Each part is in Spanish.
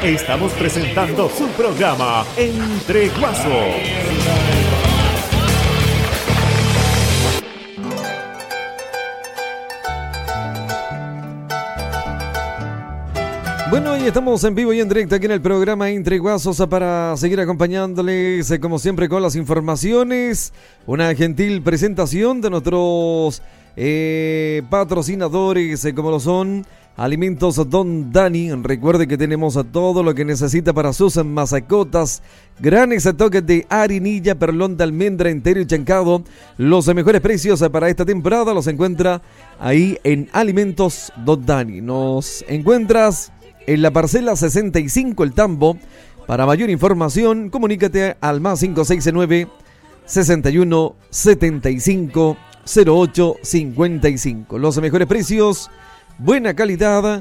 Estamos presentando su programa Entre Guasos. Bueno, y estamos en vivo y en directo aquí en el programa Entre Guasos para seguir acompañándoles, como siempre, con las informaciones. Una gentil presentación de nuestros patrocinadores, como lo son Alimentos Don Dani. Recuerde que tenemos todo lo que necesita para sus mascotas. Grandes toques de harinilla, perlón de almendra entero y chancado. Los mejores precios para esta temporada los encuentra ahí en Alimentos Don Dani. Nos encuentras en la parcela 65 El Tambo. Para mayor información, comunícate al más 569 61 75 08 55. Los mejores precios, buena calidad,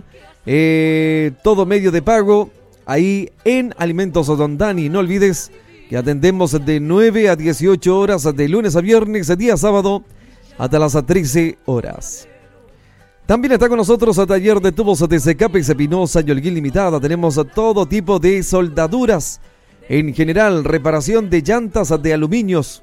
todo medio de pago ahí en Alimentos Don Dani. No olvides que atendemos de 9 a 18 horas de lunes a viernes, día sábado hasta las 13 horas. También está con nosotros a Taller de Tubos de Secapex Espinosa y Holguín Limitada. Tenemos todo tipo de soldaduras, en general reparación de llantas de aluminios,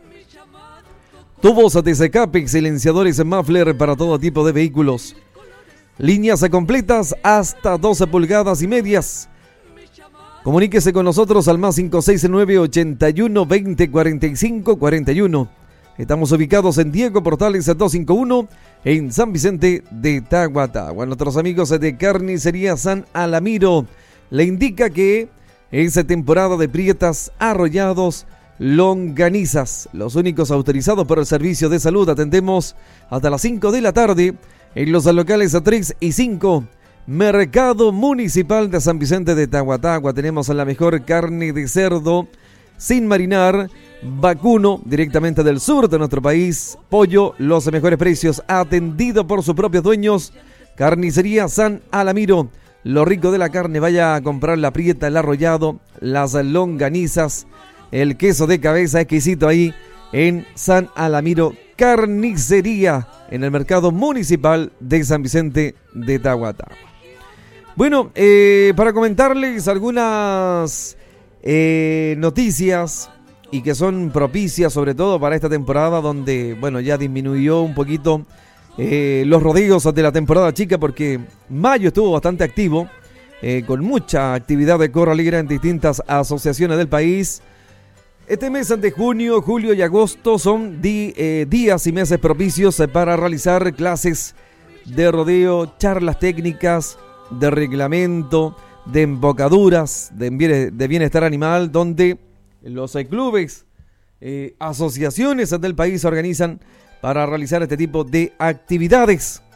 tubos de Secapex, silenciadores Mafler para todo tipo de vehículos, líneas completas hasta 12 pulgadas y medias. Comuníquese con nosotros al más 569 81 20 45 41. Estamos ubicados en Diego Portales 251 en San Vicente de Tahuatahua. Nuestros amigos de Carnicería San Alamiro le indica que es temporada de prietas, arrollados, longanizas. Los únicos autorizados por el Servicio de Salud. Atendemos hasta las 5 de la tarde en los locales 3 y 5. Mercado Municipal de San Vicente de Tahuatahua. Tenemos la mejor carne de cerdo sin marinar, vacuno directamente del sur de nuestro país, pollo, los mejores precios, atendido por sus propios dueños. Carnicería San Alamiro, lo rico de la carne. Vaya a comprar la prieta, el arrollado, las longanizas, el queso de cabeza exquisito ahí en San Alamiro Carnicería, en el mercado municipal de San Vicente de Tahuatahua. Bueno, para comentarles algunas noticias y que son propicias sobre todo para esta temporada, donde, bueno, ya disminuyó un poquito los rodeos de la temporada chica, porque mayo estuvo bastante activo, con mucha actividad de corralera en distintas asociaciones del país. Este mes de junio, julio y agosto son días y meses propicios para realizar clases de rodeo, charlas técnicas, de reglamento, de embocaduras, de bienestar animal, donde los clubes, asociaciones del país se organizan para realizar este tipo de actividades.